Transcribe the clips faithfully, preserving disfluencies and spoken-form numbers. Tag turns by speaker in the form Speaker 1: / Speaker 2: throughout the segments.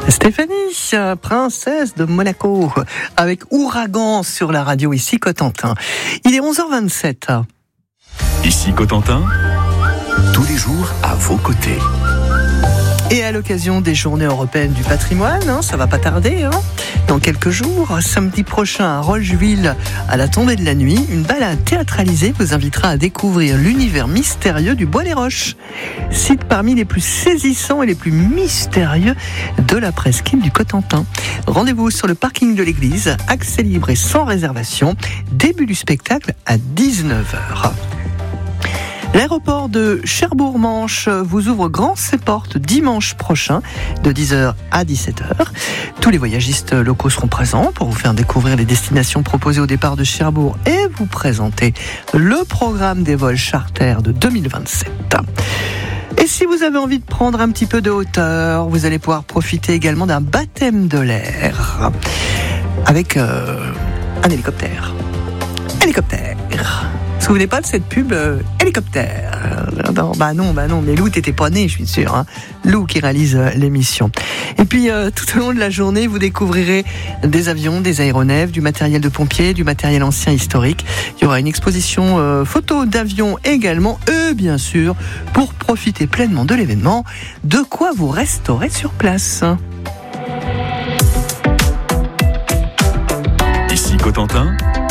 Speaker 1: Stéphanie, princesse de Monaco, avec Ouragan sur la radio, ici Cotentin. Il est onze heures vingt-sept.
Speaker 2: Ici Cotentin, tous les jours à vos côtés.
Speaker 1: Et à l'occasion des Journées européennes du patrimoine, hein, ça va pas tarder, hein, dans quelques jours, samedi prochain à Rocheville, à la tombée de la nuit, une balade théâtralisée vous invitera à découvrir l'univers mystérieux du Bois des Roches, site parmi les plus saisissants et les plus mystérieux de la presqu'île du Cotentin. Rendez-vous sur le parking de l'église, accès libre et sans réservation, début du spectacle à dix-neuf heures. L'aéroport de Cherbourg-Manche vous ouvre grand ses portes dimanche prochain de dix heures à dix-sept heures. Tous les voyagistes locaux seront présents pour vous faire découvrir les destinations proposées au départ de Cherbourg et vous présenter le programme des vols charters de deux mille vingt-sept. Et si vous avez envie de prendre un petit peu de hauteur, vous allez pouvoir profiter également d'un baptême de l'air avec euh, un hélicoptère. Hélicoptère. Vous vous souvenez pas de cette pub euh, hélicoptère? Non, bah non, bah non, mais Lou, t'étais pas né, je suis sûr. Hein. Lou qui réalise euh, l'émission. Et puis, euh, tout au long de la journée, vous découvrirez des avions, des aéronefs, du matériel de pompiers, du matériel ancien historique. Il y aura une exposition euh, photo d'avions également. Et bien sûr, pour profiter pleinement de l'événement, de quoi vous restaurer sur place.
Speaker 2: Ici Cotentin.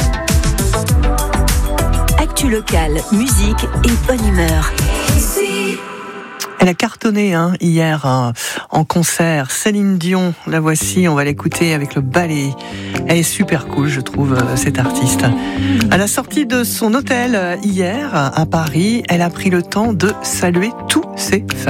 Speaker 3: Actu local, musique et bonne humeur.
Speaker 1: Elle a cartonné hein, hier hein, en concert. Céline Dion, la voici, on va l'écouter avec le ballet. Elle est super cool, je trouve, euh, cette artiste. À la sortie de son hôtel euh, hier à Paris, elle a pris le temps de saluer tous ses fans.